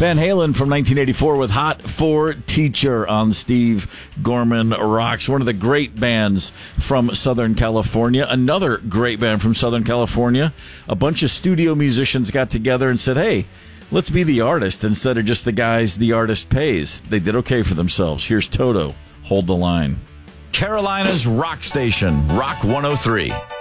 Van Halen from 1984 with Hot for Teacher on Steve Gorman Rocks. One of the great bands from Southern California. Another great band from Southern California. A bunch of studio musicians got together and said, hey, let's be the artist instead of just the guys the artist pays. They did okay for themselves. Here's Toto, Hold the Line. Carolina's rock station, Rock 103.